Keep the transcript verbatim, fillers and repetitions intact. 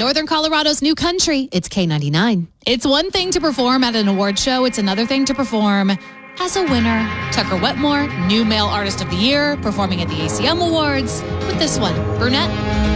Northern Colorado's new country. It's K ninety-nine. It's one thing to perform at an award show. It's another thing to perform as a winner. Tucker Wetmore, new male artist of the year, performing at the A C M Awards with this one, Brunette.